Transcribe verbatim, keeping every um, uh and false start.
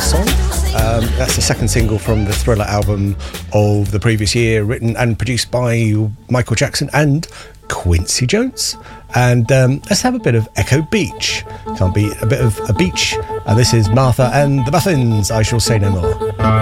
Song. Um, that's the second single from the Thriller album of the previous year, written and produced by Michael Jackson and Quincy Jones. And um, let's have a bit of Echo Beach. Can't beat a bit of a beach. And this is Martha and the Muffins, I Shall Say No More.